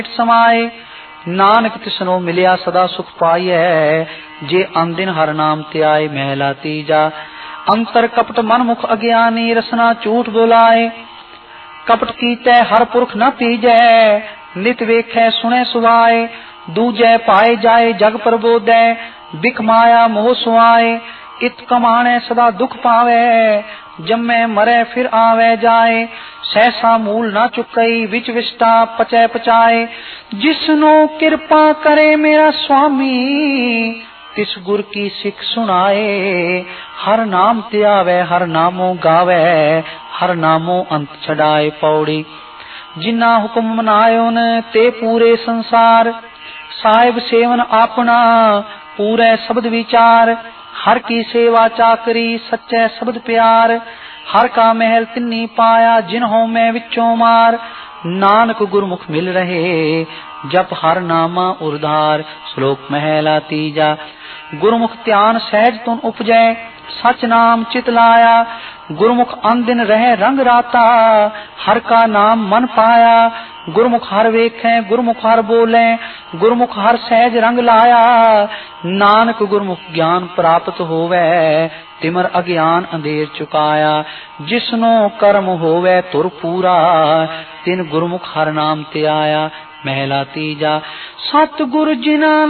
समाए। नानक तिसनो मिलिया सदा सुख पाइए, जे अनदिन हर नाम त्याय। महला तीजा। अंतर कपट मन मुख अज्ञानी, रसना झूठ बुलाए। कपट कीते हर पुरख न तीजै, नित वेखै सुने सुभाए। दूजै पाए जाए जग प्रबोधै, बिख माया मोह सुआए। इत कमाणे सदा दुख पावे, जम्मे मरे फिर आवे जाए। सहसा मूल ना चुकई, विच विष्टा पचै पचाए। जिसनो कृपा करे मेरा स्वामी, तिस गुर की सिख सुनाए। हर नाम त्यावे हर नामो गावे, हर नामो अंत छड़ाए। पौड़ी। जिन्ना हुक्म मनायोन ते पूरे संसार, साहिब सेवन आपना पूरे शब्द विचार। हर की सेवा चाकरी सच्चे शब्द प्यार, हर का महल तिन्नी पाया जिन्हों में विचों मार। नानक गुरमुख मिल रहे जप हर नामा उर्धार। श्लोक महला तीजा। गुरमुख ध्यान सहज तुन उपजै, सच नाम चित लाया। गुरमुख अन दिन रहे रंग राता, हर का नाम मन पाया। गुरमुख हर वेखें गुरमुख हर बोले, गुरमुख हर सहज रंग लाया। नानक गुरमुख ज्ञान प्राप्त होवे, तिमर अज्ञान अंधेर चुकाया। जिसनो कर्म होवे तुर पूरा, तिन गुरमुख हर नाम त्याया। महला तीजा। सतगुर जिना